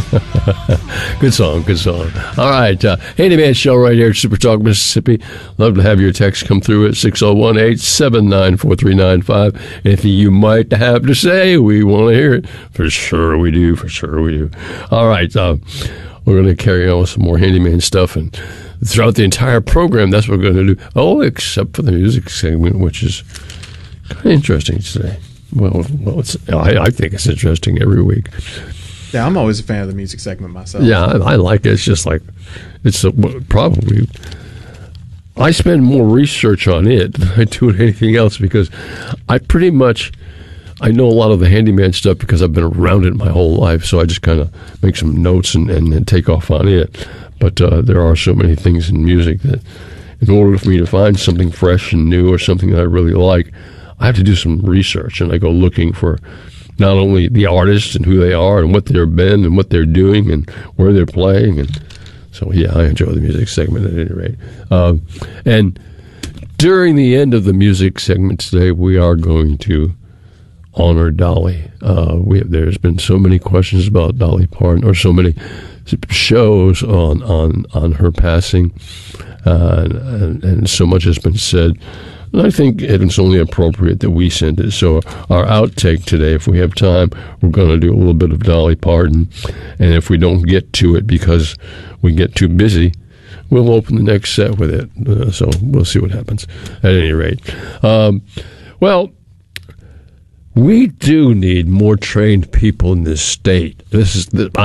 Good song, good song. All right, Handyman Show right here at Super Talk Mississippi. Love to have your text come through at 601-879-4395. Anything you might have to say, we want to hear it. For sure we do, for sure we do. All right, we're going to carry on with some more handyman stuff, and throughout the entire program, that's what we're going to do. Oh, except for the music segment, which is kind of interesting today. Well, I think it's interesting every week. Yeah, I'm always a fan of the music segment myself. Yeah, I like it. It's just like, probably, I spend more research on it than I do with anything else, because I know a lot of the handyman stuff because I've been around it my whole life, so I just kind of make some notes and take off on it. But there are so many things in music that in order for me to find something fresh and new or something that I really like, I have to do some research, and I go looking for not only the artists and who they are and what they've been and what they're doing and where they're playing. And so, yeah, I enjoy the music segment at any rate. And during the end of the music segment today, we are going to honor Dolly. There's been so many questions about Dolly Parton, or so many shows on her passing, and so much has been said. And I think it's only appropriate that we send it. So our outtake today, if we have time, we're going to do a little bit of Dolly Parton. And if we don't get to it because we get too busy, we'll open the next set with it. So we'll see what happens at any rate. Well, we do need more trained people in this state. There's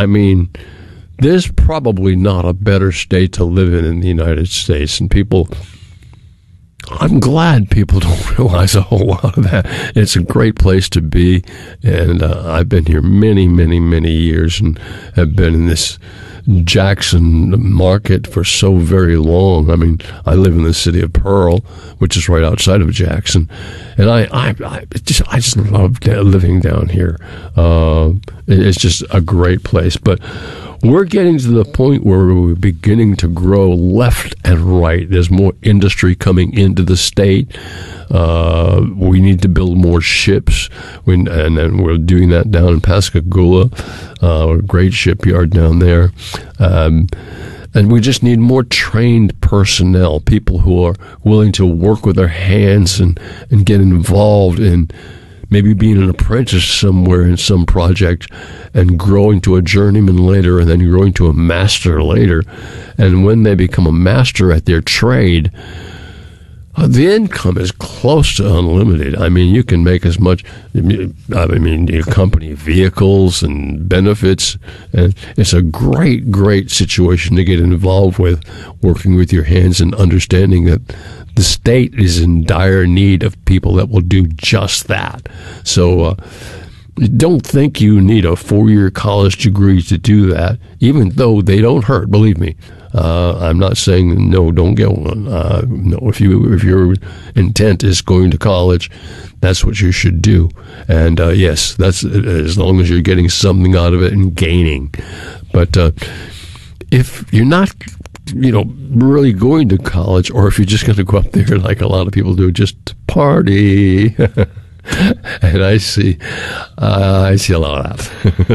probably not a better state to live in the United States. And I'm glad people don't realize a whole lot of that. It's a great place to be, and I've been here many, many, many years and have been in this Jackson market for so very long. I mean, I live in the city of Pearl, which is right outside of Jackson, and I just love living down here. It's just a great place, but we're getting to the point where we're beginning to grow left and right. There's more industry coming into the state. We need to build more ships, and we're doing that down in Pascagoula, a great shipyard down there. And we just need more trained personnel, people who are willing to work with their hands and get involved in maybe being an apprentice somewhere in some project and growing to a journeyman later and then growing to a master later. And when they become a master at their trade, the income is close to unlimited. I mean, you can make as much, your company vehicles and benefits, and it's a great, great situation to get involved with, working with your hands and understanding that the state is in dire need of people that will do just that. So don't think you need a 4-year college degree to do that, even though they don't hurt, believe me. I'm not saying no, don't get one. No, if your intent is going to college, that's what you should do. And yes, that's as long as you're getting something out of it and gaining. But if you're not, really going to college, or if you're just going to go up there like a lot of people do, just to party. And I see a lot of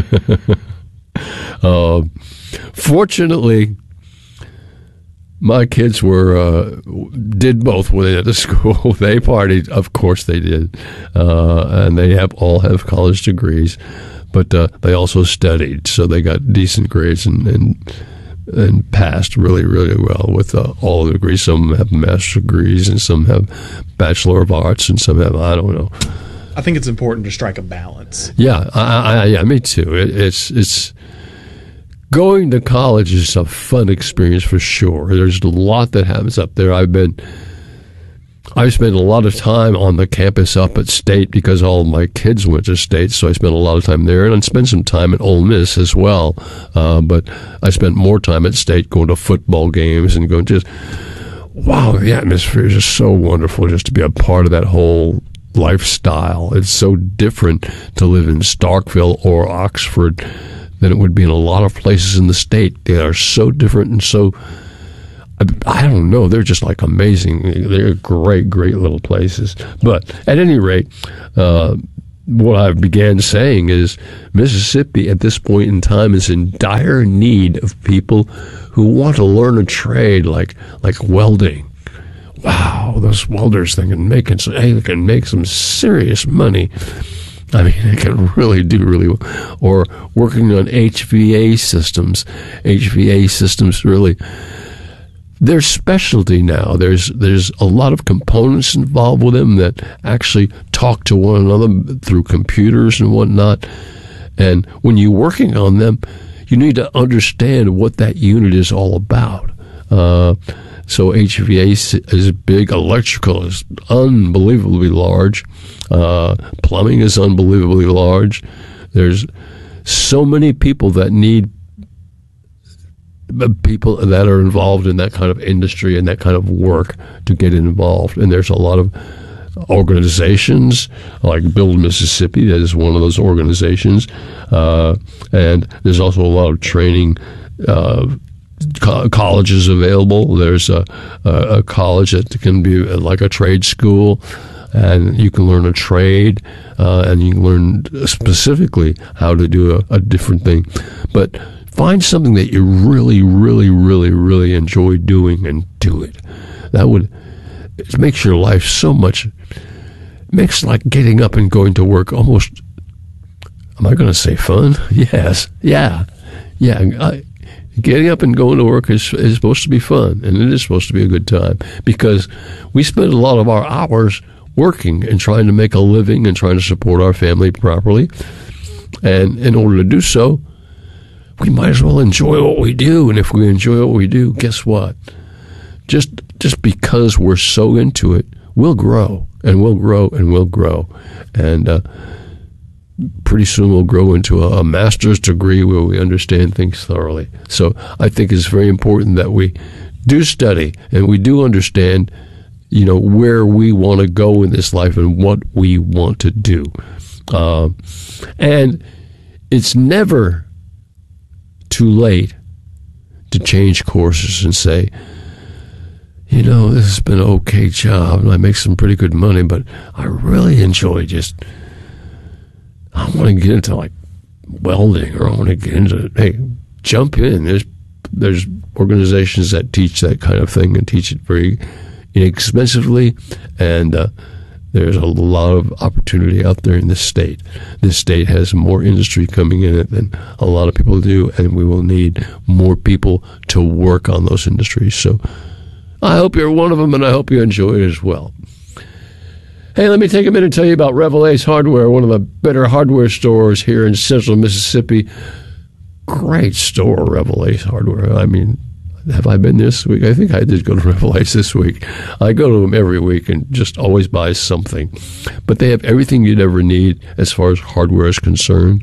that. Fortunately, my kids did both when they went to school. They partied, of course they did, and they all have college degrees, but they also studied, so they got decent grades and passed really, really well with all the degrees. Some have master's degrees, and some have Bachelor of Arts, and some have, I don't know. I think it's important to strike a balance. Yeah, yeah, me too. It's going to college is a fun experience for sure. There's a lot that happens up there. I've spent a lot of time on the campus up at State because all of my kids went to State, so I spent a lot of time there, and I spent some time at Ole Miss as well. But I spent more time at State going to football games and going wow, the atmosphere is just so wonderful just to be a part of that whole lifestyle. It's so different to live in Starkville or Oxford than it would be in a lot of places in the state. They are so different and so, I don't know, they're just like amazing. They're great, great little places. But at any rate, what I began saying is Mississippi at this point in time is in dire need of people who want to learn a trade like welding. Wow, those welders, they can make some serious money. I mean, they can really do really well. Or working on HVA systems. HVA systems really, their specialty now. There's a lot of components involved with them that actually talk to one another through computers and whatnot. And when you're working on them, you need to understand what that unit is all about. So HVAC is big. Electrical is unbelievably large. Plumbing is unbelievably large. There's so many people that need people that are involved in that kind of industry and that kind of work to get involved. And there's a lot of organizations like Build Mississippi. That is one of those organizations. And there's also a lot of training colleges available. There's a college that can be like a trade school, and you can learn a trade, and you can learn specifically how to do a different thing. But find something that you really, really, really, really enjoy doing and do it. It makes your life so much, makes like getting up and going to work almost, am I going to say fun? Yes. Yeah. Getting up and going to work is supposed to be fun, and it is supposed to be a good time, because we spend a lot of our hours working and trying to make a living and trying to support our family properly. And in order to do so, we might as well enjoy what we do. And if we enjoy what we do, guess what? Just because we're so into it, we'll grow and we'll grow and we'll grow. And pretty soon we'll grow into a master's degree where we understand things thoroughly. So I think it's very important that we do study and we do understand, where we want to go in this life and what we want to do. And it's never too late to change courses and say, this has been an okay job and I make some pretty good money, but I really enjoy I want to get into like welding, or I want to get into, jump in. There's organizations that teach that kind of thing and teach it very inexpensively, and there's a lot of opportunity out there in this state. This state has more industry coming in it than a lot of people do, and we will need more people to work on those industries. So I hope you're one of them, and I hope you enjoy it as well. Hey, let me take a minute and tell you about Revel Ace Hardware, one of the better hardware stores here in central Mississippi. Great store, Revel Ace Hardware. I mean, have I been this week? I think I did go to Revel Ace this week. I go to them every week and just always buy something. But they have everything you'd ever need as far as hardware is concerned.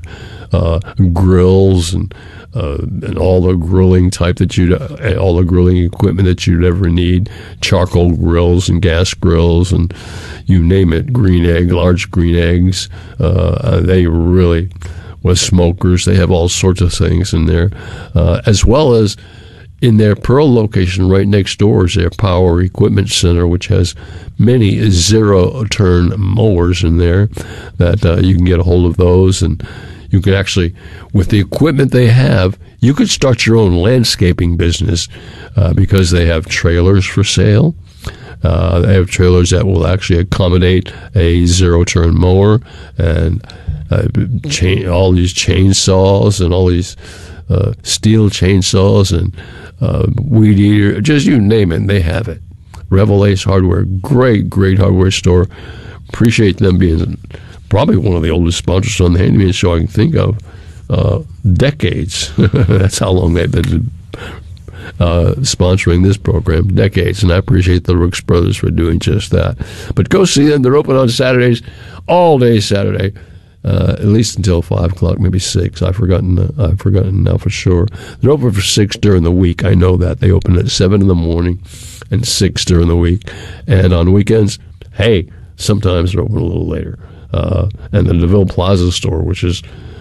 Grills and all the grilling all the grilling equipment that you'd ever need, charcoal grills and gas grills and you name it, large green eggs. They really, with smokers, they have all sorts of things in there, as well as in their Pearl location right next door is their Power Equipment Center, which has many zero-turn mowers in there that you can get a hold of those. And you can actually, with the equipment they have, you could start your own landscaping business because they have trailers for sale. They have trailers that will actually accommodate a zero-turn mower and all these chainsaws and all these steel chainsaws and weed eater, just you name it, they have it. Revel Ace Hardware, great hardware store. Appreciate them being probably one of the oldest sponsors on the Handyman Show I can think of. Decades. That's how long they've been sponsoring this program, decades, and I appreciate the Rooks Brothers for doing just that. But go see them. They're open on Saturdays, all day Saturday, at least until 5 o'clock, maybe 6. I've forgotten now for sure. They're open for 6 during the week. I know that. They open at 7 in the morning and 6 during the week. And on weekends, hey, sometimes they're open a little later. And the DeVille Plaza store, which is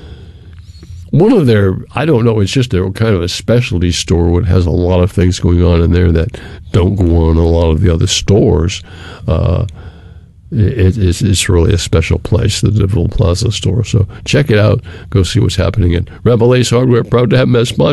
one of their, I don't know, it's just their kind of a specialty store which has a lot of things going on in there that don't go on in a lot of the other stores. It's really a special place, the DeVille Plaza store. So check it out. Go see what's happening at Rebel Ace Hardware. Proud to have them as sponsors.